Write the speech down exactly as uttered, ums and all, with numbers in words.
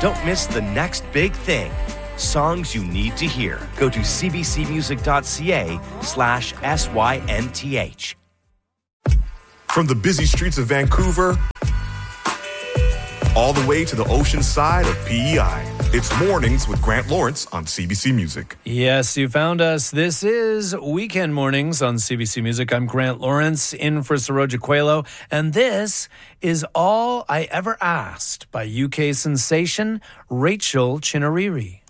Don't miss the next big thing. Songs you need to hear. Go to cbcmusic.ca slash S-Y-N-T-H. From the busy streets of Vancouver, all the way to the ocean side of P E I. It's Mornings with Grant Lawrence on C B C Music. Yes, you found us. This is Weekend Mornings on C B C Music. I'm Grant Lawrence, in for Saroja Coelho, and this is All I Ever Asked by U K sensation Rachel Chinariri.